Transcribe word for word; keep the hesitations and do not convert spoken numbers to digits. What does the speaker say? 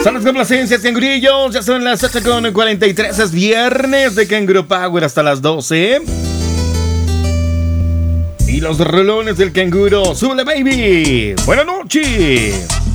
Son las complacencias, cangurillos. Ya son las ocho con cuarenta y tres. Es viernes de Canguro Power hasta las doce. Y los rolones del canguro. ¡Súbele, baby! ¡Buenas noches!